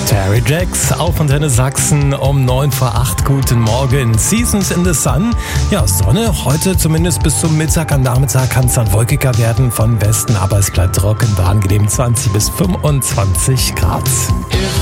Terry Jacks auf Antenne Sachsen um 8:09. Guten Morgen. Seasons in the Sun. Ja, Sonne heute zumindest bis zum Mittag. Am Nachmittag kann es dann wolkiger werden von Westen, aber es bleibt trocken bei angenehm 20 bis 25 Grad.